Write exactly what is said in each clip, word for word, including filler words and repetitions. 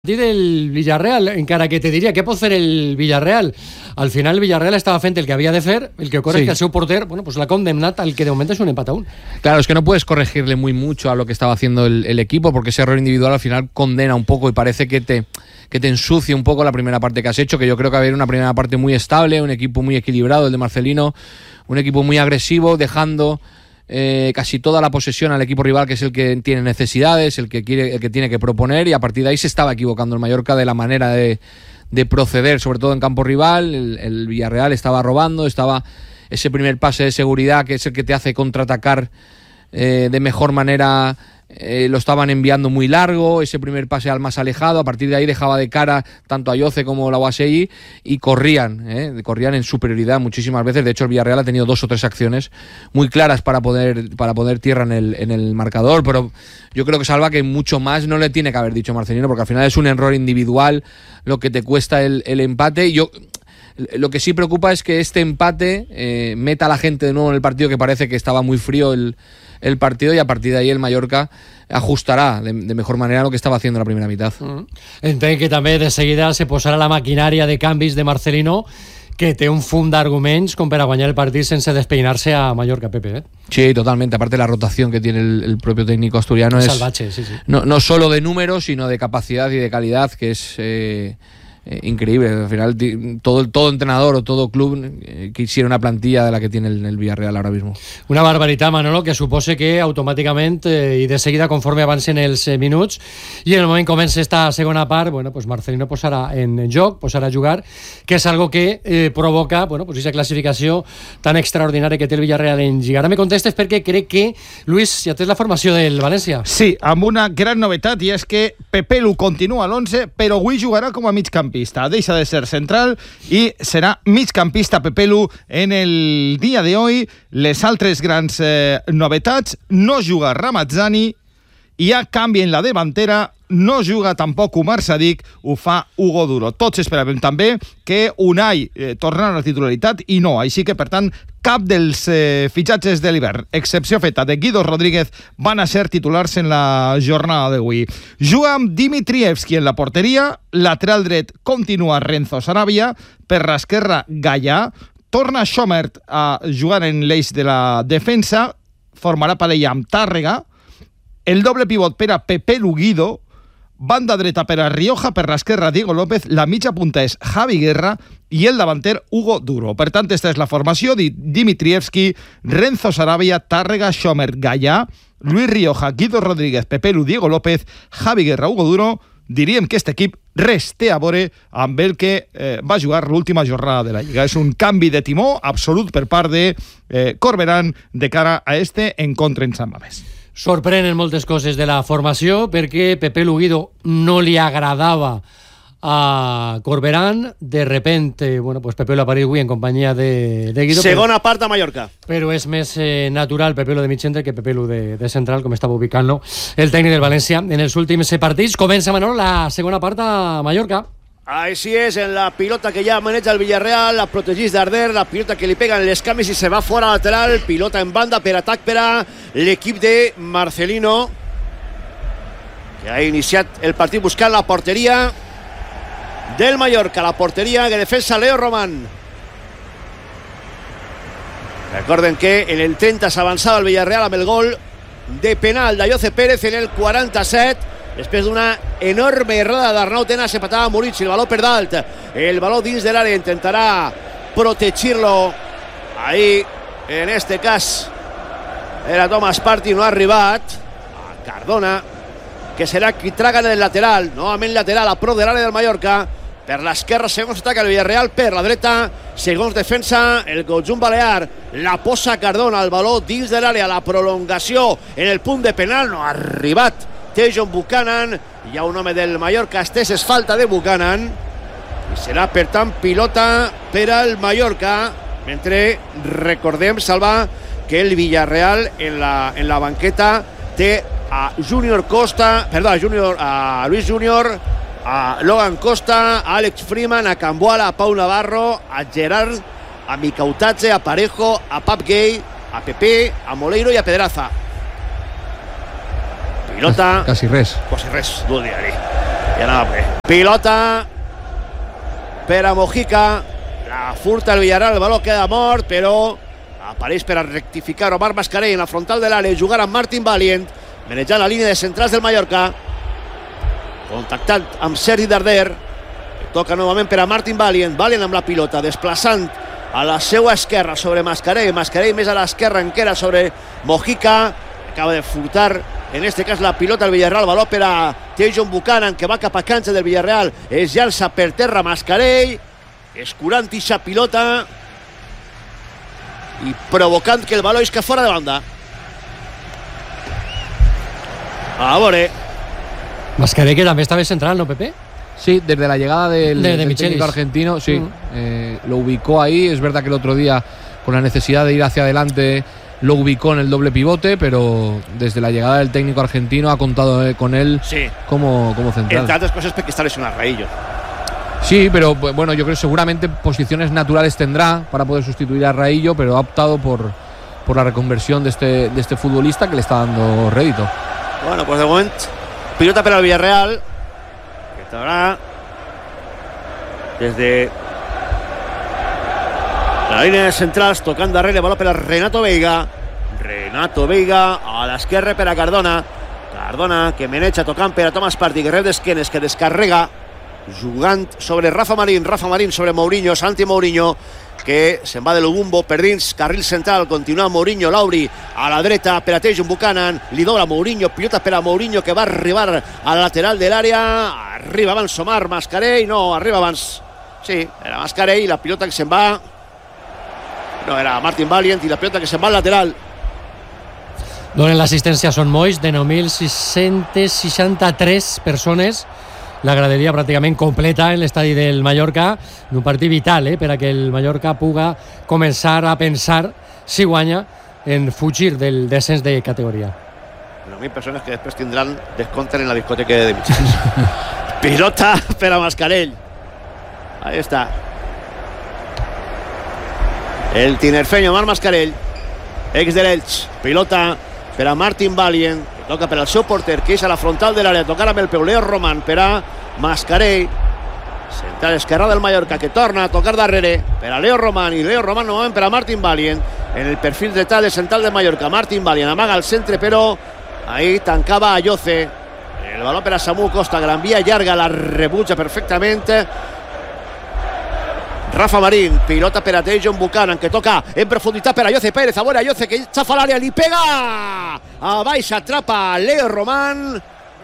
del Villarreal, encara que te diria què pot fer el Villarreal. Al final el Villarreal estava fent el que havia de fer, el que ocorre sí. es que el seu porter, bueno, pues l'ha condemnat al que de momento es un empate a un. Claro, es que no puedes corregirle muy mucho a lo que estaba haciendo el, el equipo, porque ese error individual al final condena un poco y parece que te, que te ensucia un poco la primera parte que has hecho, que yo creo que había una primera parte muy estable, un equipo muy equilibrado, el de Marcelino, un equipo muy agresivo, dejando Eh, casi toda la posesión al equipo rival, que es el que tiene necesidades, el que quiere, el que tiene que proponer, y a partir de ahí se estaba equivocando el Mallorca de la manera de, de proceder, sobre todo en campo rival. El, el Villarreal estaba robando, estaba ese primer pase de seguridad que es el que te hace contraatacar eh, de mejor manera. Eh, lo estaban enviando muy largo, ese primer pase al más alejado, a partir de ahí dejaba de cara tanto a Yoce como a Lawasegui y corrían, eh, corrían en superioridad muchísimas veces. De hecho el Villarreal ha tenido dos o tres acciones muy claras para poder, para poner tierra en el, en el marcador, pero yo creo que Salva que mucho más no le tiene que haber dicho Marcelino, porque al final es un error individual lo que te cuesta el, el empate. Yo Lo que sí preocupa es que este empate eh, meta a la gente de nuevo en el partido, que parece que estaba muy frío el, el partido, y a partir de ahí el Mallorca ajustarà de, de mejor manera lo que estava haciendo en la primera mitad. Mm. Entenc que també de seguida se posarà la maquinària de canvis de Marcelino, que té un fum d'arguments com per a guanyar el partit sense despeinar-se a Mallorca, Pepe. ¿eh? Sí, totalmente. Aparte la rotación que tiene el, el propio técnico asturiano es salvaje, sí, sí. No, no solo de números, sino de capacidad y de calidad, que es eh, Eh, increíble. Al final todo, todo entrenador o todo club eh, quisiera una plantilla de la que tiene el, el Villarreal ahora mismo. Una barbaritat, Manolo, que supose que automàticament eh, i de seguida, conforme avancen els eh, minuts i en el moment comença esta segona part, bueno, pues Marcelino posarà en joc, posarà a jugar, que és algo que eh, provoca, bueno, pues esa classificació tan extraordinària que té el Villarreal en Lliga. Ara me contestes perquè crec que, Luis, ja tens la formació del València. Sí, amb una gran novetat, i és que Pepe Lu continua a l'onze, però avui jugarà com a migcampista. Deixa de ser central i serà migcampista Pepe Lu en el dia de hoy. Les altres grans eh, novetats: no juga Ramazzani, hi ha canvi en la davantera, no juga tampoc Umar Sadik, ho fa Hugo Duro. Tots esperàvem també que Unai eh, tornarà a la titularitat i no, així que per tant cap dels eh, fitxatges de l'hivern, excepció feta de Guido Rodríguez, van a ser titulars en la jornada d'avui. Juga amb Dimitrievski en la porteria, lateral dret continua Renzo Sarabia, per l'esquerra Gallà, torna Schomert a jugar en l'eix de la defensa, formarà parella amb Tàrrega, el doble pivot per a Pepe Lu Guido, banda dreta per a Rioja, per l'esquerra Diego López, la mitja punta és Javi Guerra i el davanter Hugo Duro. Per tant, esta és la formació de Dimitrievski, Renzo Sarabia, Tàrrega, Schomert, Gallà, Luis Rioja, Guido Rodríguez, Pepe Lu, Diego López, Javi Guerra, Hugo Duro. Diríem que aquest equip res té a veure amb el que eh, va jugar l'última jornada de la Lliga. És un canvi de timó absolut per part de eh, Corberán de cara a este encontre en Sant Mamés. Sorprenen moltes coses de la formació perquè Pepe Lu Guido no li agradava a Corberán. De repente, bueno, pues Pepe Lu apareix avui en companyia de, de Guido. Segona però, part a Mallorca. Però és més eh, natural Pepe Lu de mig centre que Pepe Lu de, de central, com estava ubicant-lo el tècnic del València en els últims partits. Comença, Manolo, la segona part a Mallorca. Així és, en la pilota que ja maneja el Villarreal, la protegís d'Arder, la pilota que li pega en les cames i se va fora lateral, pilota en banda per atac per a l'equip de Marcelino, que ha iniciat el partit buscant la porteria del Mallorca, la porteria que defensa Leo Román. Recorden que en el trenta s'avançava el Villarreal amb el gol de penal d'Ayoce Pérez en el quaranta-set, després d'una enorme errada d'Arnau Tenas, empatava Moritz, el baló per dalt, el baló dins de l'àrea, intentarà protegir-lo ahí, en este cas era Thomas Partey, no ha arribat a Cardona, que serà qui traga en el lateral, novament lateral a prop de l'àrea del Mallorca. Per l'esquerra, segons ataca el Villarreal, per la dreta, segons defensa el conjunt balear, la posa Cardona, el baló dins de l'àrea, la prolongació en el punt de penal, no ha arribat Tejon Buchanan, hi ha un home del Mallorca estès, és falta de Buchanan i serà per tant pilota per al Mallorca, mentre recordem, Salva, que el Villarreal en la, en la banqueta té a Junior Costa, perdó, a, Junior, a Luis Junior, a Logan Costa, a Alex Freeman, a Camboala, a Pau Navarro, a Gerard, a Micautatge, a Parejo, a Pap Gay, a Pepe, a Moleiro i a Pedraza. Pilota... Quasi res. Quasi res, voldria dir. I anava bé. Pilota per a Mojica, la furta el Villarreal, el baló queda mort, però apareix per a rectificar Omar Mascarell en la frontal de l'àrea, jugar amb Martin Valient, manejant la línia de centrals del Mallorca, contactant amb Sergi Darder, toca novament per a Martin Valient, Valient amb la pilota, desplaçant a la seva esquerra sobre Mascarell, Mascarell més a l'esquerra encara sobre Mojica, acaba de furtar en este cas la pilota del Villarreal, baló per a Tejon Buchanan, que va cap a canxa del Villarreal, es llança per terra Mascarell, escurant ixa pilota i provocant que el baló isca fora de banda. A veure. Mascarell, que també estava central, ¿no, Pepe? Sí, desde la llegada del, de, de del técnico argentino, sí, mm. eh, lo ubicó ahí. Es verdad que el otro día, con la necesidad de ir hacia adelante, lo ubicó en el doble pivote, pero desde la llegada del técnico argentino ha contado eh, con él sí. como, como central. Entre otras cosas, porque está lesionado Raillo. Sí, pero bueno, yo creo que seguramente posiciones naturales tendrá para poder sustituir a Raillo, pero ha optado por, por la reconversión de este, de este futbolista que le está dando rédito. Bueno, pues de momento, pilota per al Villarreal, que estarà desde la línia de centrals, tocant darrere, baló per a Renato Veiga. Renato Veiga a l'esquerra per a Cardona. Cardona que maneja tocant per a Thomas Partey, que rep d'esquenes, que descarrega, jugant sobre Rafa Marín, Rafa Marín sobre Mourinho, Santi Mourinho, que se'n va de Lubumbo per dins, carril central, continua Mourinho, Lauri a la dreta per a Tejon Buchanan, li dobla Mourinho, pilota per a Mourinho, que va arribar al lateral de l'àrea, arriba abans Omar Mascarell, no, arriba abans, sí, era Mascarell, la pilota que se'n va, no, era Martin Valient, i la pilota que se'n va al lateral. Donen l'assistència a Son Moix de nou mil sis-cents seixanta-tres persones, la graderia pràcticament completa en l'estadi del Mallorca, en un partit vital eh, per a que el Mallorca puga començar a pensar, si guanya, en fugir del descens de categoria. nou mil persones que després tindran descompte en la discoteca de mitjans. Pilota per a Mascarell. Ahí está. El tinerfeño Omar Mascarell, ex de l'Elx. Pilota per a Martin Valient, que toca per al seu porter, que és a la frontal de l'àrea, tocar amb el peu Leo Roman per a Mascarell, central esquerra del Mallorca, que torna a tocar darrere per a Leo Roman, i Leo Roman novament per a Martin Valient en el perfil dretà de central de Mallorca. Martin Valient amaga al centre, però ahí tancava a Yoce, el baló per a Samu Costa, gran via llarga, la rebutja perfectament Rafa Marín, pilota per a Tejon Buchanan, que toca en profunditat per a Yoce Pérez, a veure a Yoce, que xafa l'àrea, li pega a baix, atrapa Leo Roman,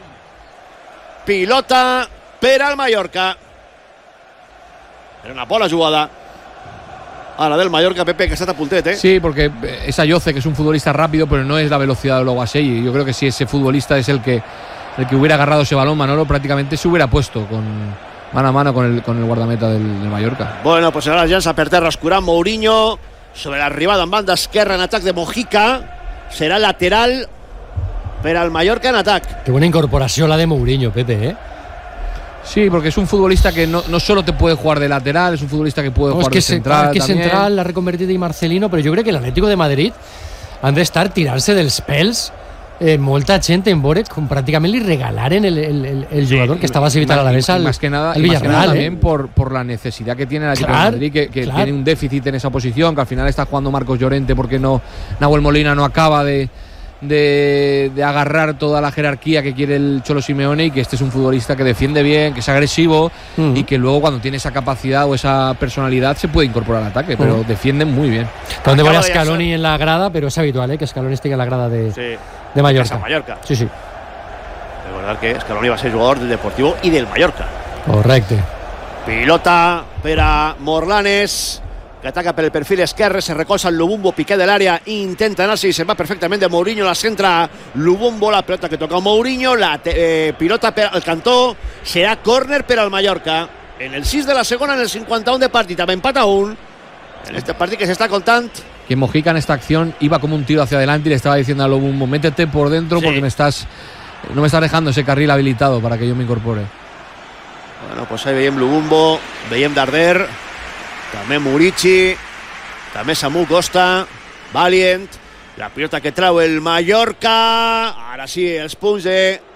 pilota per al Mallorca. Era una bona jugada a la del Mallorca, Pepe, que está a puntet, ¿eh? Sí, porque es Ayoce, que es un futbolista rápido, pero no es la velocidad de Loguaselli. Yo creo que si ese futbolista es el que, el que hubiera agarrado ese balón, Manolo prácticamente se hubiera puesto con mano a mano con el, con el guardameta del, del Mallorca. Bueno, pues ahora llança per terra escurant Mourinho sobre l'arribada en banda esquerra en atac de Mojica. Serà lateral per al Mallorca en atac. Qué buena incorporación la de Mourinho, Pepe, ¿eh? Sí, porque es un futbolista que no, no solo te puede jugar de lateral, es un futbolista que puede no, jugar es que de central que también. central l'ha reconvertit i Marcelino, però jo crec que l'Atlético de Madrid han d'estar tirant-se dels pèls eh, molta gent en veure com pràcticament li regalaren el, el, el, el jugador sí, que estava exhibitant a la mesa al, más que nada, al Villarreal. Más que nada ¿eh? también por, por la necesidad que tiene el equipo claro, de Madrid, que, que claro. tiene un déficit en esa posición, que al final está jugando Marcos Llorente porque no Nahuel Molina no acaba de De, de agarrar toda la jerarquía que quiere el Cholo Simeone, y que este es un futbolista que defiende bien, que es agresivo uh-huh. y que luego cuando tiene esa capacidad o esa personalidad se puede incorporar al ataque, pero uh-huh. defienden muy bien. Donde vaya Scaloni en la grada, pero es habitual ¿eh? que Scaloni esté en la grada de, sí. de Mallorca. Mallorca. Sí, sí. Recordar que Scaloni va a ser jugador del Deportivo y del Mallorca. Correcto. Pilota per a Morlanes, que ataca per el perfil esquerre, se recolza el Lubumbo, Piqué de l'àrea, intenta anar-se i se'n va perfectament de Mourinho, la centra Lubumbo, la pelota que toca Mourinho, la eh, pilota per al cantó, serà córner per al Mallorca, en el sis de la segona, en el cincuenta-un de partit, amb empat a un, en este partit que se está contant. Que Mojica en esta acción iba como un tiro hacia adelante y le estaba diciendo a Lubumbo, métete por dentro sí. porque me estás, no me estás dejando ese carril habilitado para que yo me incorpore. Bueno, pues ahí veiem Lubumbo, veiem Darder, també Murici, també Samu Costa, Valient, la pilota que trau el Mallorca, ara sí, els punts de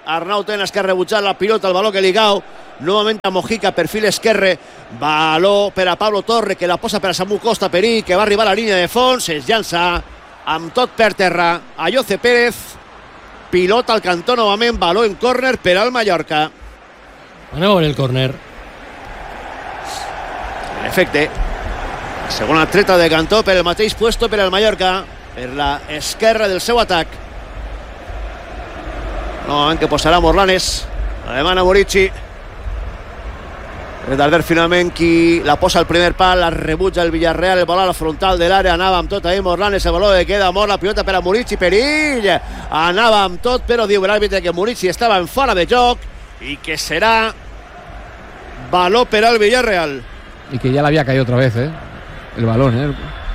Arnau Tenas, que ha rebutjat la pilota, el baló que li cau novament a Mojica, perfil esquerre, baló per a Pablo Torre, que la posa per a Samu Costa, Perí, que va arribar a la línia de fons, es llança amb tot per terra a Ayoce Pérez, pilota al cantó novament, baló en córner per al Mallorca. Anem a veure el córner. En efecte, segona treta de cantó per el mateix puesto per al Mallorca, per la esquerra del seu atac. Novament que posarà Morlanes, la demana Murici. És Darder finalment qui la posa al primer pal, la rebutja el Villarreal, el baló a la frontal de l'àrea, anava amb tot ahí Morlanes, el baló que queda mort, la pilota per a Murici, perill, anava amb tot, però diu l'àrbitre que Murici estava en fora de joc i que serà baló per al Villarreal. Y que ya le había caído otra vez, ¿eh? El balón, ¿eh?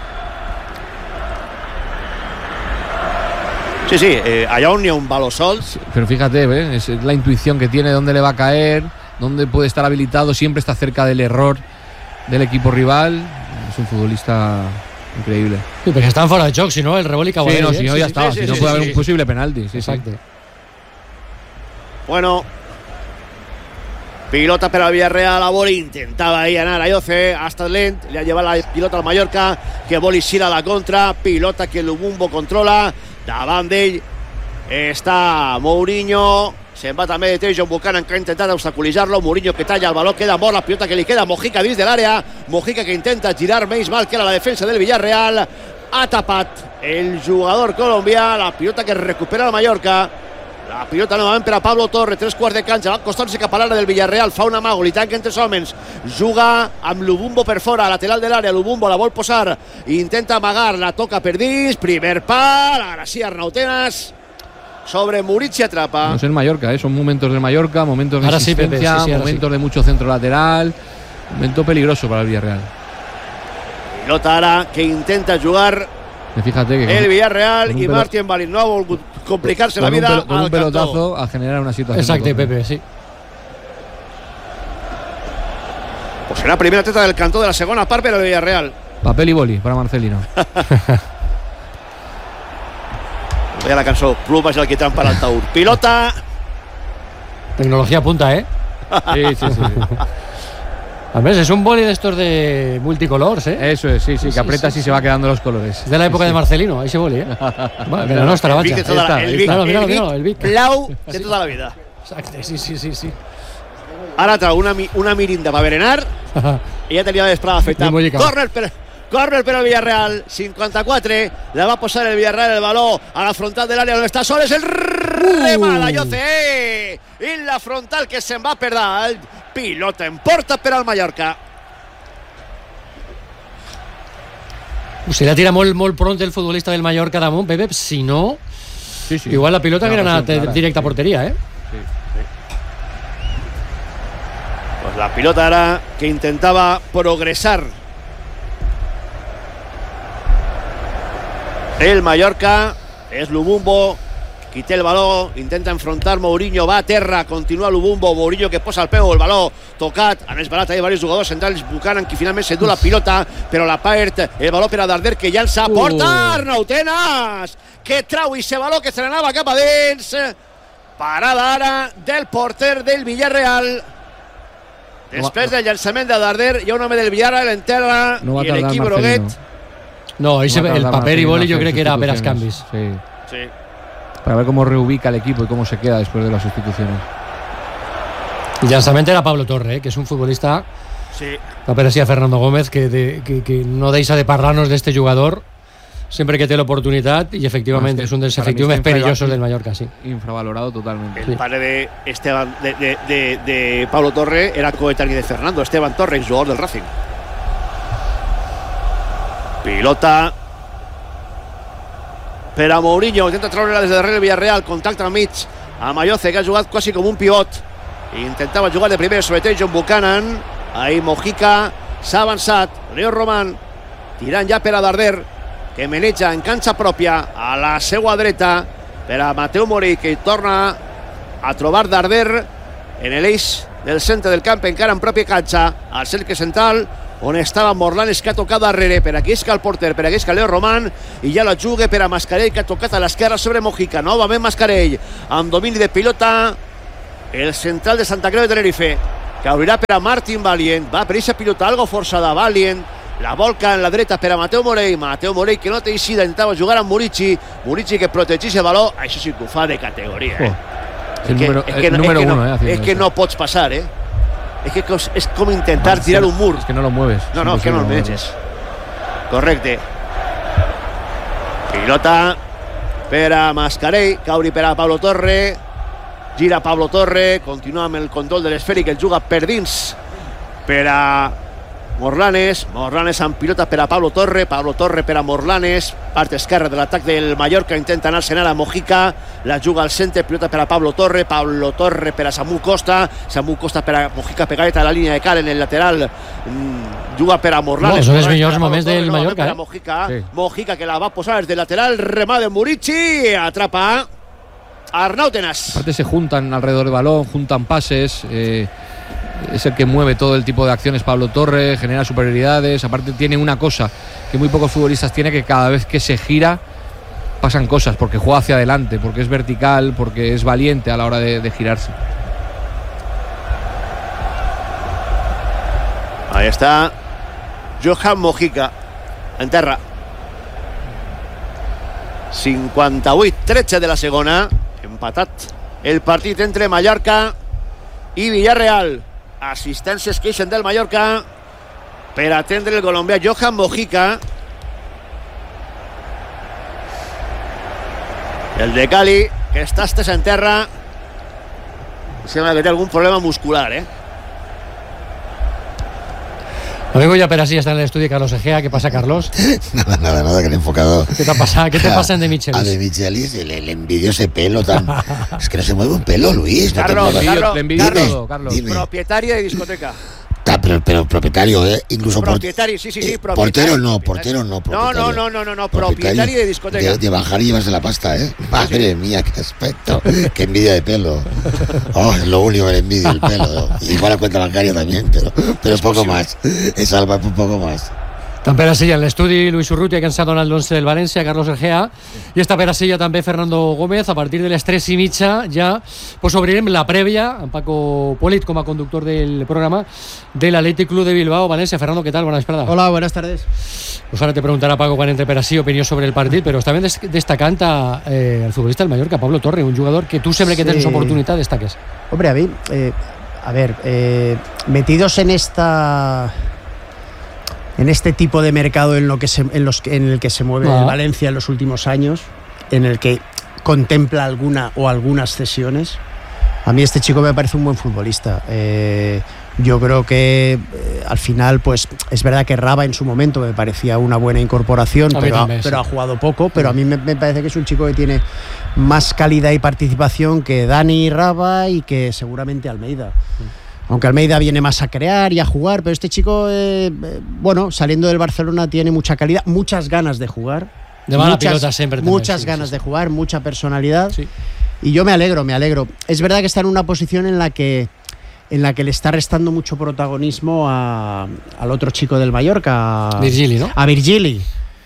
Sí, sí, eh, allà on hi ha un baló sol. Sí, pero fíjate, ¿eh? Es la intuición que tiene, dónde le va a caer, dónde puede estar habilitado, siempre está cerca del error del equipo rival. Es un futbolista increíble. Sí, perquè estan fora de joc, si no el rebot li cau. Sí, no, eh? si no sí, ya sí, estaba, sí, si sí, no sí, puede sí, haber sí. un posible penalti. Sí, Exacte. sí. Bueno, pilota per al Villarreal, a vol intentava ahí anar Ayoce, ha estat lent, li ha llevat la pilota al Mallorca, que vol eixir a la contra, pilota que Lubumbo controla, davant d'ell està Mourinho, se'n va també de Tejon Buchanan, que ha intentat obstaculitzar-lo, Mourinho que talla el baló, queda mort la pilota que li queda, Mojica dins de l'àrea, Mojica que intenta girar més mal que era la defensa del Villarreal, ha tapat el jugador colombià, la pilota que recupera el Mallorca. La pilota novament per a Pablo Torre, tres quarts de canxa, va acostant-se cap a l'àrea del Villarreal, fa un amago, li tanquen tres homes, juga amb Lubumbo per fora, lateral de l'àrea, Lubumbo la vol posar, intenta amagar, la toca per dins, primer pal, ara sí Arnau Tenas, sobre Murici atrapa. No es el Mallorca, ¿eh? Son momentos del Mallorca, momentos de Ahora sí, Pepe, insistencia, sí, sí, ahora momentos sí. de mucho centro lateral, momento peligroso para el Villarreal. Pilota ara que intenta jugar Y fíjate que el con, Villarreal con un i pelo- Martín Balín no ha volgut complicar-se la con un, vida pelo- con un al cantó. pelotazo a generar una situación. Exacte, de córner. Pepe, sí. Pues serà primera treta del cantó de la segona part per al Villarreal. Papel y boli para Marcelino. Veia la cançó, plumes el quitrán para el taur. Pilota Tecnología punta, ¿eh? Sí, sí, sí. sí. A més, és un boli d'estos de multicolors, ¿eh? Eso es, sí, sí, que Sí, aprieta sí, y se va quedando los colores. És de l'època Sí, de sí. Marcelino, ese boli, ¿eh? Va, de la nostra, el vaja. Vic de tota la, Ahí el está, Vic, Míralo, el míralo, Vic míralo, el Vic. blau de tota la vida. Exacte, sí, sí, sí, sí. Ara trau una, mi- una mirinda per berenar i ja tenia la vesprada feta. Bien mollicao. Córner per, córner per al Villarreal, cinquanta-quatre, la va posar el Villarreal el baló a la frontal de l'àrea on està Soles, el remat d'Ayoce i la frontal que se'n va per dalt, pilota en porta per al Mallorca. O sigui, la tira molt, molt pront el futbolista del Mallorca damunt, Pepe, si no, Sí, sí. igual la pilota Una haguera anat ocasión clara. directa a porteria, ¿eh? Pues la pilota ara que intentava progressar el Mallorca, és Lubumbo qui té el baló, intenta enfrontar Mourinho, va a terra, continua Lubumbo, Mourinho que posa el peu, el baló tocat, han esbarat ahí varios jugadors centrals, Buchanan qui finalment s'endú la pilota, però la perd, el baló per a Darder que llança, porta Arnau Tenas, que trau i se baló que se n'anava cap a dins, parada ara del porter del Villarreal. Després del llançament de Darder hi ha un home del Villarreal en terra No va i a tardar l'equip Marcelino. groguet. No, ese, Va a el tardar paper y Marcelino boli en yo hacer creo que era ver las sustituciones. cambios. Sí. Sí. Para ver cómo reubica el equipo y cómo se queda después de las sustituciones. Y llançament era Pablo Torre, eh, que es un futbolista, Sí. la parecía Fernando Gómez, que, de, que, que no deixa de parlarnos de este jugador siempre que té l'oportunitat y efectivamente No, es es, que un dels para mí efectius més está perillosos infravalorado. del Mallorca, sí. Infravalorado totalmente. El pare de, Esteban, de, de, de, de Pablo Torre era coetáneo de Fernando, Esteban Torre, jugador del Racing. Pilota per a Mourinho, intenta treure-la des de darrere el Villarreal, contacte al mig amb Ayoce, que ha jugat quasi com un pivot, intentava jugar de primer sobre John Buchanan, ahí Mojica s'ha avançat, Leo Román tirant ja per a Darder, que maneja en canxa pròpia a la seva dreta per a Mateu Mori, que torna a trobar Darder en l'eix del centre del camp, encara en pròpia canxa al cercle central, on estava Morlanes, que ha tocat darrere, per aquí és que el porter, per aquí és que Leo Román, i ja la juga per a Mascarell, que ha tocat a l'esquerra sobre Mojica. Novament Mascarell, amb domini de pilota, el central de Santa Creu de Tenerife, que obrirà per a Martin Valient, va per aquesta pilota algo forçada, Valient, la volca en la dreta per a Mateu Morell, Mateu Morell que no té eixida, intentava jugar amb Murici, Murici que protegís el valor, això sí que ho fa de categoria, eh? Oh, el número, que, el no, número es que uno, no, eh, es que no pots passar, eh? Es que es como intentar no, tirar es que, un mur. Es que no lo mueves. No, no, es que no lo mueves. Correcte. Pilota per a Mascarell, Cauri per a Pablo Torre, gira Pablo Torre, continua amb el control de l'esfèric, el juga per dins per a Morlanes, Morlanes amb pilota per a Pablo Torre, Pablo Torre per a Morlanes, part esquerra de l'atac del Mallorca, intenta anar-se'n a Mojica, la juga al centre, pilota per a Pablo Torre, Pablo Torre per a Samu Costa, Samu Costa per a Mojica pegadeta a la línia de cal en el lateral, mm, juga per a Morlanes. No, són els millors moments del Mallorca, per a eh? Mojica, sí. Mojica que la va posar des del lateral, remà de Murici, atrapa Arnau Tenas. Aparte se juntan alrededor del balón, juntan pases, eh, es el que mueve todo el tipo de acciones Pablo Torre, genera superioridades, aparte tiene una cosa que muy pocos futbolistas tienen, que cada vez que se gira pasan cosas, porque juega hacia adelante, porque es vertical, porque es valiente a la hora de, de girarse. Ahí está Johan Mojica en terra. cinquanta-vuit tretze de la segona, empatat el partit entre Mallorca i Villarreal. Assistències que ixen del Mallorca per atendre el colombià Johan Mojica. El de Cali, que està estès en terra, sembla que té algun problema muscular, eh? Lo digo ya, pero así está en el estudio Carlos Egea. ¿Qué pasa, Carlos? Nada, nada, nada, que le he enfocado. ¿Qué te pasa? ¿Qué te pasa en De Michelis? A De Michelis, le, le envidio ese pelo tan... Es que no se mueve un pelo, Luis. No Carlos, te muevas. Carlos, Le envidio Carlos, todo, Carlos. Dime. Propietaria de discoteca. Ta, pero, pero propietario, ¿eh? Incluso por- Propietario, sí, sí, sí, eh, propietario. portero no, Propietario. portero no. No, propietario. no, no, no, no, no, propietario de discoteca. De, de bajar y llevarse la pasta, ¿eh? Madre mía, qué aspecto. Qué envidia de pelo. Oh, es lo único que le envidio, el pelo. ¿no? Igual la cuenta bancaria también, pero, pero poco más. Es algo un poco más. Tant per a silla en l'estudi Luis Urrutia, que ens ha donat l'once del València, Carlos Egea, i està per a silla també Fernando Gómez. A partir de les tres i mitja ja pues, obrirem la prèvia amb Paco Polit com a conductor del programa del Athletic Club de Bilbao. València, Fernando, ¿qué tal? Buenas tardes. Hola, buenas tardes. Pues ahora te preguntará Paco quan entre per a sí opinió sobre el partit, però està ben des destacant a, eh, el futbolista del Mallorca, Pablo Torre, un jugador que tú sempre que Sí. tienes oportunidad destaques. Hombre, a mí, eh, a ver, eh, metidos en esta... en este tipo de mercado en, lo que se, en, los, en el que se mueve Ah. el Valencia en los últimos años, en el que contempla alguna o algunas cesiones, a mí este chico me parece un buen futbolista. Eh, yo creo que eh, al final, pues es verdad que Raba en su momento me parecía una buena incorporación, A mí pero, ha, también, pero sí. ha jugado poco, pero a mí me, me parece que es un chico que tiene más calidad y participación que Dani Raba y que seguramente Almeida. Aunque Almeida viene más a crear y a jugar, pero este chico, eh, eh, bueno, saliendo del Barcelona tiene mucha calidad, muchas ganas de jugar. De mala muchas, pilota siempre también, Muchas sí, ganas sí, de sí. jugar, mucha personalidad. Sí. Y yo me alegro, me alegro. Es verdad que está en una posición en la que, en la que le está restando mucho protagonismo a, al otro chico del Mallorca, a Virgili, ¿no? A Virgili.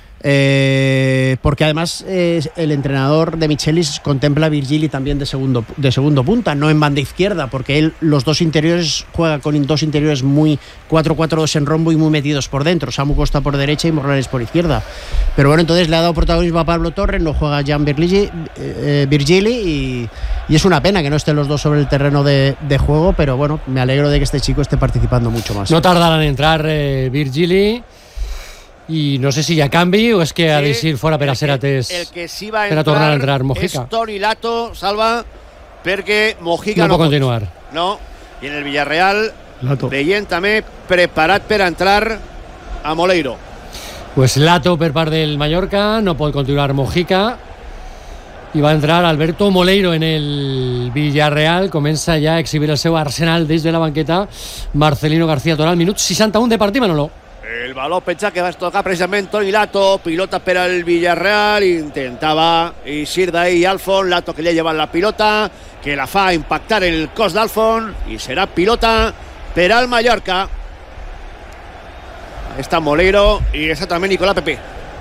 Eh, porque además eh, el entrenador de Michelis contempla a Virgili también de segundo, de segundo punta, no en banda izquierda, porque él los dos interiores juega con dos interiores muy cuatro cuatro dos en rombo y muy metidos por dentro. Samu Costa por derecha y Morlanes por izquierda. Pero bueno, entonces le ha dado protagonismo a Pablo Torres, no juega Jan Virgili, eh, Virgili y, y es una pena que no estén los dos sobre el terreno de, de juego, pero bueno, me alegro de que este chico esté participando mucho más. No tardarán en entrar eh, Virgili. I no sé si hi ha canvi o és que ha de ser fora per a ser atès el que sí va per a tornar a entrar Mojica. és Toni Lato, Salva, perquè Mojica No no, pot continuar. No, i en el Villarreal Lato. veient també preparat per a entrar a Moleiro. Pues Lato per part del Mallorca, no pot continuar Mojica i va entrar Alberto Moleiro en el Villarreal. Comença ja a exhibir el seu arsenal des de la banqueta Marcelino García Toral. Minut seixanta-un de partit, Manolo. El baló pensa que va a tocar precisament Toni Lato, pilota per al Villarreal, intentava eixir d'ahí Alfon, Lato que li ha llevat la pilota, que la fa impactar en el cos d'Alfon i serà pilota per al Mallorca. està Moleiro i està també Nicolás Pepe.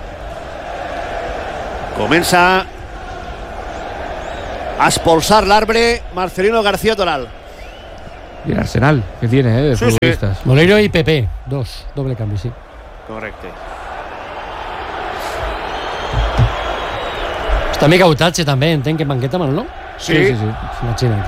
Comença a expulsar l'arbre Marcelino García Toral. Y el Arsenal que tiene, ¿eh? De Sí, futbolistas. sí. Moleiro y Pepe, dos, doble canvi, sí. Correcte. Està mica Utatge també, entenc que en banqueta, Manolo? Sí, sí, sí. Imagina't.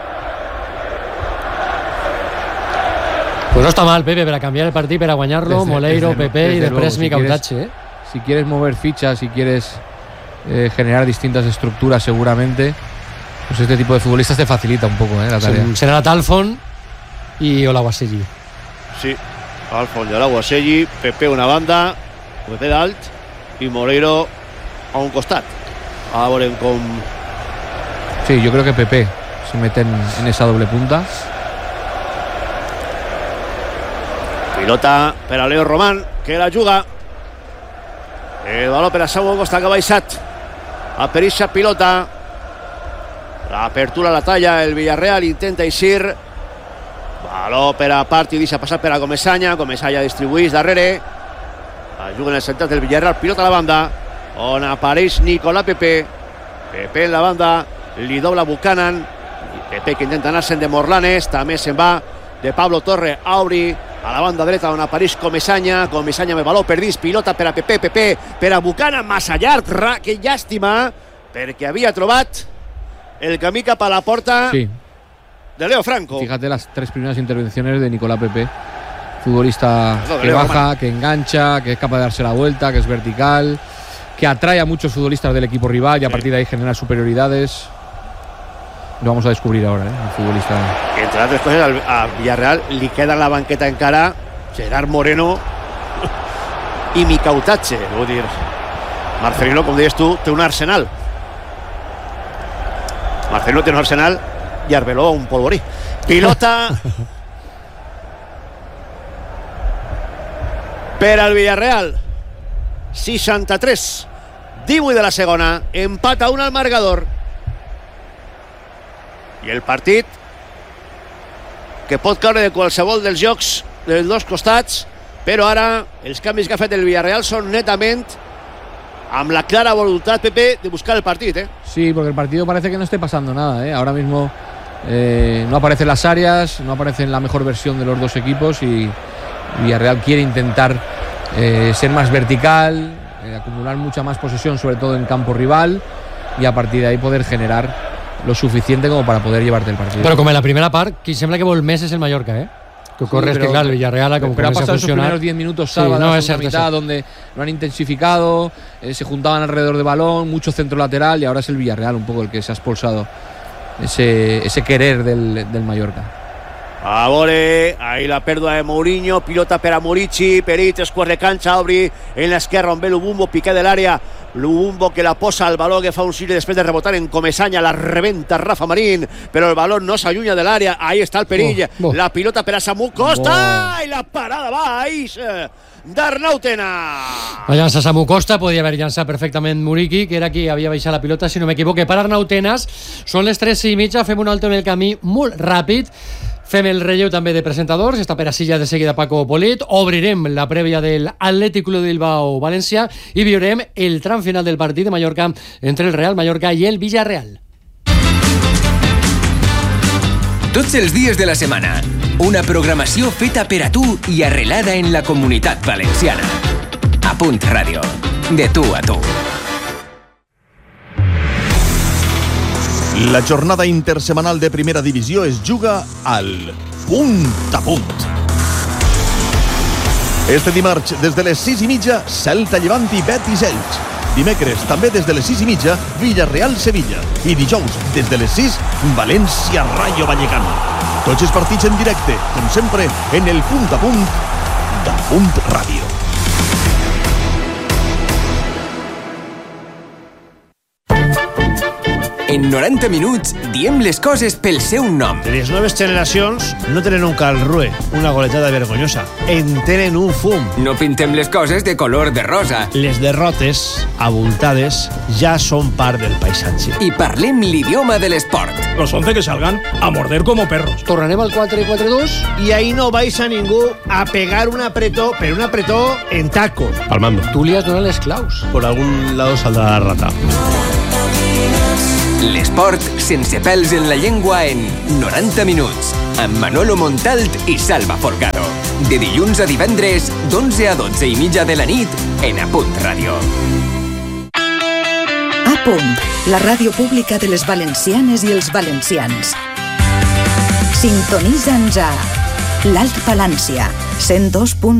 Pues no està mal, Pepe, per a canviar el partit, per a guanyar-lo, Desde- Moleiro, desde- Pepe desde i després luego, si mica quieres- Utatge, eh? Si quieres mover fichas, si quieres eh, generar distintas estructuras, seguramente, pues este tipo de futbolistas te facilita un poco, ¿eh? La tarea. Serà Talfon i Olaguasegui. Sí. Alfon de Olaguasegui, Pepe una banda, Pepe dalt i Moleiro a un costat. A veure com... Sí, yo creo que Pepe se mete en, en esa doble punta. Pilota per a Leo Román, que la juga. El baló per a Samuel Costa, que ha baixat a perixa pilota. L'apertura a la talla, el Villarreal intenta eixir. Baló per a Parti, deixa passar per a Comesaña. Comesaña distribuïx darrere. La juga en el centre del Villarreal, pilota a la banda, on apareix Nicolás Pepe. Pepe en la banda, li dobla Buchanan. Pepe que intenta anar-se'n de Morlanes, també se'n va de Pablo Torre a obrir a la banda dreta on apareix Comesaña. Comesaña amb el baló per dins, pilota per a Pepe, Pepe per a Buchanan, massa llarg, ra, que llàstima, perquè havia trobat el camí cap a la porta Sí, de Leo Franco. fíjate las tres primeras intervenciones de Nicolás Pepe. Futbolista No, de que Leo baja, Román. que engancha, que es capaz de darse la vuelta, que es vertical, que atrae a muchos futbolistas del equipo rival y a Sí. partir de ahí genera superioridades. Lo vamos a descubrir ahora, ¿eh? El futbolista. Entre altres coses, al, a Villarreal li queda en la banqueta encara Gerard Moreno i Mica Utatge. Vull dir, Marcelino, com deies tu, té un arsenal. Marcelino té un arsenal i Arbeloa un polvorí. Pilota per al Villarreal. seixanta-tres divuit de la segona, empat a un al marcador. I el partit que pot caure de qualsevol dels jocs dels dos costats, però ara els canvis que ha fet el Villarreal són netament amb la clara voluntat, Pepe, de buscar el partit, eh? Sí, porque el partido parece que no esté pasando nada, ¿eh? Ahora mismo eh, no aparecen las áreas, no aparece la mejor versión de los dos equipos y Villarreal quiere intentar eh, ser más vertical, eh, acumular mucha más posesión, sobre todo en campo rival, y a partir de ahí poder generar lo suficiente como para poder llevarte el partido. Però com en la primera part, qui sembla que vol més és el Mallorca, eh? Que ocorre Sí, és que, pero- clar, el Villarreal, com Pero ha comença a pasado esos funcionar... primeros diez minutos Sí, Salva de no, la es segunda cierto, mitad, sí. donde lo han intensificado, eh, se juntaban alrededor de balón, mucho centro lateral, y ahora es el Villarreal un poco el que se ha expulsado ese, ese querer del, del Mallorca. A veure, ahí la pèrdua de Mourinho, pilota per a Murici, Perit, tres quarts de canxa, obri en l'esquerra on ve Lubumbo, piqué de l'àrea, Lubumbo que la posa al baló, que fa un gir després de rebotar en Comesaña, la rebenta Rafa Marín, però el balón no s'allunya de l'àrea, ahí està el perill, Oh, oh. la pilota per a Samu Costa, i la parada baix d'Arnau Tena. Va llançar Samu Costa, podia haver llançat perfectament Muriqui, que era qui havia baixat la pilota, si no m'equivoque, per Arnau Tenas. Són les tres i mitja, fem un alto en el camí molt ràpid. Fem el relleu també de presentadors, està per a silla de seguida Paco Polit, obrirem la prèvia del Atlètic Club de Bilbao València i viurem el tram final del partit de Mallorca entre el Real Mallorca i el Villarreal. Tots els dies de la setmana, una programació feta per a tu i arrelada en la Comunitat Valenciana. A Punt Ràdio, de tu a tu. La jornada intersemanal de Primera Divisió es juga al Punt a Punt. Este dimarts, des de les sis i mitja, Celta Llevant i Betis Elx. Dimecres, també des de les sis i mitja, Villarreal-Sevilla. I dijous, des de les sis, València-Rayo Vallecano. Tots els partits en directe, com sempre, en el Punt a Punt de Punt Ràdio. En noranta minuts diem les coses pel seu nom. Les noves generacions no tenen un calrue, una goletada vergonyosa. En tenen un fum. No pintem les coses de color de rosa. Les derrotes, abultades, ja són part del paisatge. I parlem l'idioma de l'esport. Los once que salgan a morder como perros. Tornarem al quatre quatre dos. Y ahí no vais a ningú a pegar un apretó, pero un apretó en tacos. Palmando. Tú li has donat les claus. Por algún lado saldrá la rata. L'esport sense pèls en la llengua en noranta minuts, amb Manolo Montalt i Salva Folgado. De dilluns a divendres, d'onze a dotze i mitja de la nit, en A Punt Ràdio. A Punt, la ràdio pública de les valencianes i els valencians. Sintonitza'ns a l'Alt Palància, cent dos punt